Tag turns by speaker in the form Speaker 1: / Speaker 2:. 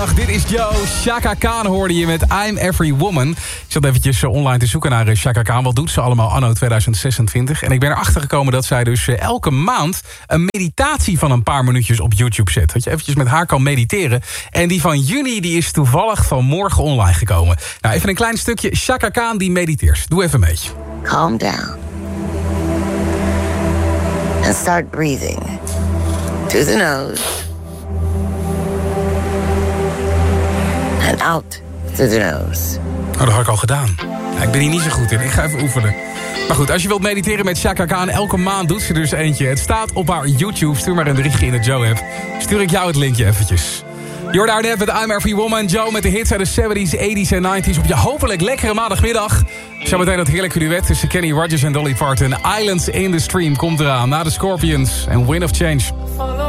Speaker 1: Dit is Joe. Chaka Khan hoorde je met I'm Every Woman. Ik zat eventjes online te zoeken naar Chaka Khan. Wat doet ze allemaal anno 2026? En ik ben erachter gekomen dat zij dus elke maand een meditatie van een paar minuutjes op YouTube zet. Dat je eventjes met haar kan mediteren. En die van juni die is toevallig vanmorgen online gekomen. Nou, even een klein stukje. Chaka Khan die mediteert. Doe even mee.
Speaker 2: Calm down. And start breathing. To the nose. And out through the nose.
Speaker 1: Oh, dat had ik al gedaan. Ja, ik ben hier niet zo goed in. Ik ga even oefenen. Maar goed, als je wilt mediteren met Chaka Khan, elke maand doet ze dus eentje. Het staat op haar YouTube. Stuur maar een berichtje in de Joe-app. Stuur ik jou het linkje eventjes. Jordaar net met I'm Every Woman. Joe met de hits uit de 70s, 80s en 90s. Op je hopelijk lekkere maandagmiddag. Zometeen dat heerlijke duet tussen Kenny Rogers en Dolly Parton. Islands in the Stream komt eraan. Na de Scorpions en Wind of Change.